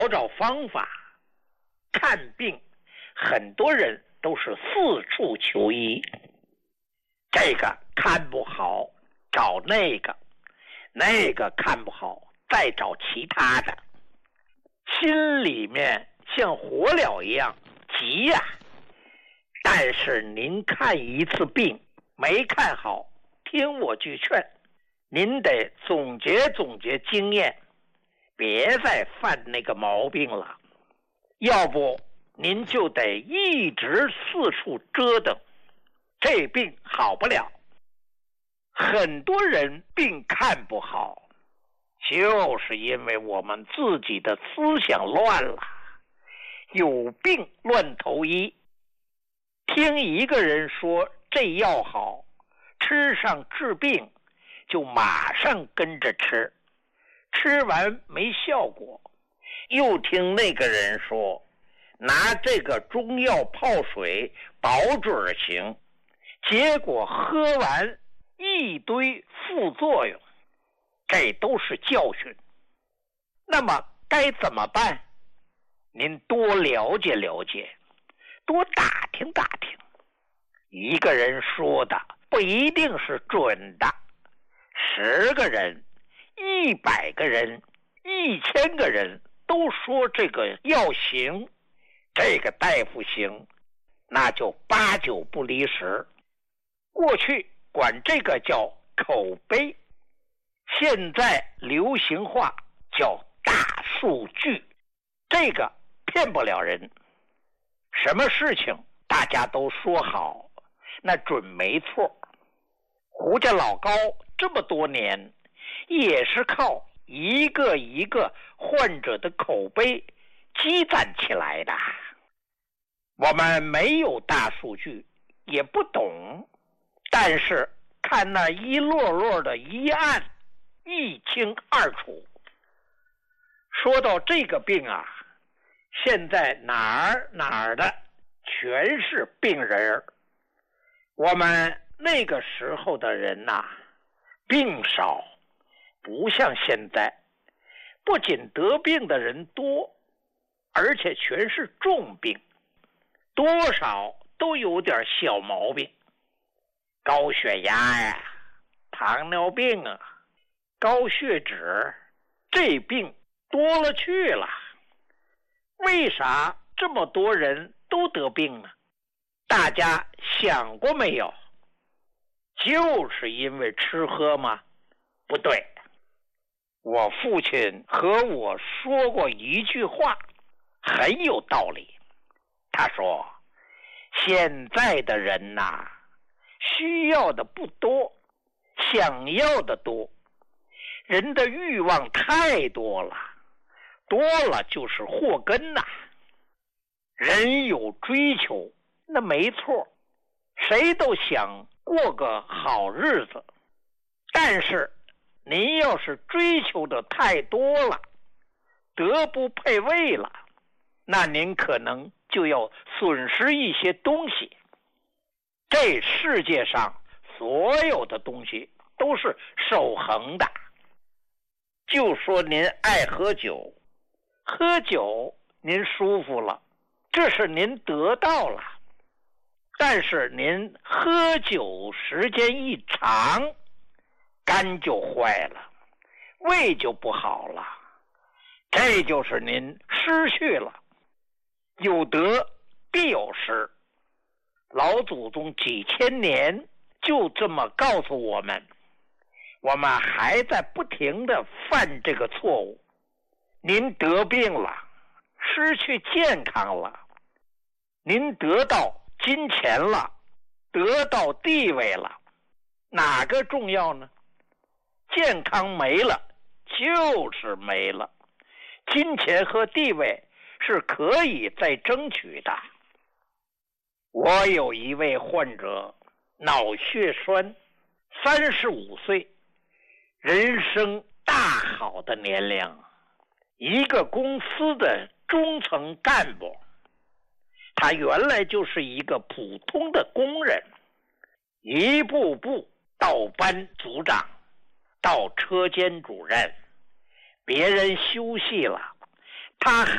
找方法。看病，很多人都是四处求医，这个看不好找那个，那个看不好再找其他的，心里面像火燎一样急呀。但是您看一次病没看好，听我句劝，您得总结总结经验，别再犯那个毛病了，要不您就得一直四处折腾，这病好不了。很多人病看不好，就是因为我们自己的思想乱了，有病乱投医。听一个人说这药好，吃上治病，就马上跟着吃，吃完没效果，又听那个人说拿这个中药泡水保准行，结果喝完一堆副作用，这都是教训。那么该怎么办？您多了解了解，多打听打听，一个人说的不一定是准的，10个人、100个人、1000个人都说这个药行，这个大夫行，那就8九不离10。过去管这个叫口碑，现在流行话叫大数据，这个骗不了人。什么事情大家都说好，那准没错。胡家老高这么多年也是靠一个一个患者的口碑积攒起来的。我们没有大数据，也不懂，但是看那一摞摞的医案，一清二楚。说到这个病啊，现在哪儿的全是病人。我们那个时候的人呐，病少，不像现在，不仅得病的人多，而且全是重病，多少都有点小毛病，高血压呀，糖尿病啊，高血脂，这病多了去了。为啥这么多人都得病呢？大家想过没有？就是因为吃喝吗？不对。我父亲和我说过一句话，很有道理。他说，现在的人呐，需要的不多，想要的多，人的欲望太多了，多了就是祸根呐。人有追求，那没错，谁都想过个好日子，但是您要是追求的太多了，德不配位了，那您可能就要损失一些东西。这世界上所有的东西都是守恒的。就说您爱喝酒，喝酒您舒服了，这是您得到了，但是您喝酒时间一长，肝就坏了，胃就不好了，这就是您失去了。有得必有失，老祖宗几千年就这么告诉我们，我们还在不停地犯这个错误。您得病了，失去健康了，您得到金钱了，得到地位了，哪个重要呢？健康没了就是没了，金钱和地位是可以再争取的。我有一位患者，脑血栓，35岁，人生大好的年龄，一个公司的中层干部。他原来就是一个普通的工人，一步步到班组长，到车间主任，别人休息了，他